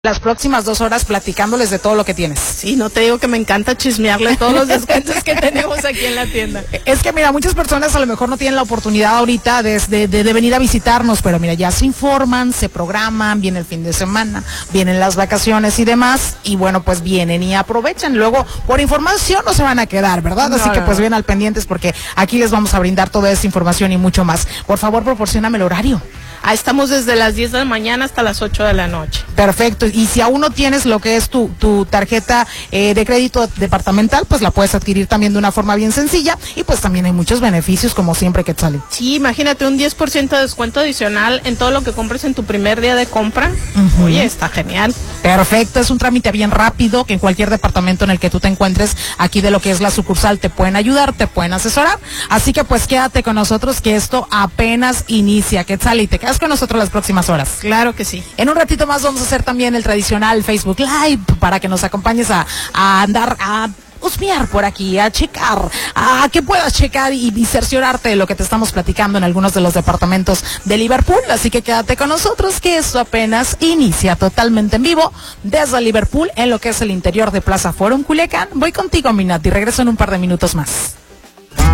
las próximas 2 horas platicándoles de todo lo que tienes. Sí, no te digo que me encanta chismearle todos los descuentos que tenemos aquí en la tienda. Es que mira, muchas personas a lo mejor no tienen la oportunidad ahorita de venir a visitarnos, pero mira, ya se informan, se programan, viene el fin de semana, vienen las vacaciones y demás, y bueno, pues vienen y aprovechan. Luego, por información no se van a quedar, ¿verdad? Así que pues bien al pendientes porque aquí les vamos a brindar toda esa información y mucho más. Por favor, proporcióname el horario. Estamos desde las 10 de la mañana hasta las 8 de la noche. Perfecto. Y si aún no tienes lo que es tu tarjeta de crédito departamental, pues la puedes adquirir también de una forma bien sencilla y pues también hay muchos beneficios como siempre que sale. Sí, imagínate un 10% de descuento adicional en todo lo que compres en tu primer día de compra. Oye, está genial. Perfecto, es un trámite bien rápido que en cualquier departamento en el que tú te encuentres aquí de lo que es la sucursal te pueden ayudar, te pueden asesorar. Así que pues quédate con nosotros que esto apenas inicia. Quetzal, y te quedas con nosotros las próximas horas. Claro que sí. En un ratito más vamos a hacer también el tradicional Facebook Live para que nos acompañes a andar a husmear por aquí, a checar, a que puedas checar y cerciorarte de lo que te estamos platicando en algunos de los departamentos de Liverpool. Así que quédate con nosotros que esto apenas inicia totalmente en vivo desde Liverpool en lo que es el interior de Plaza Forum Culiacán. Voy contigo, Minati, regreso en un par de minutos más.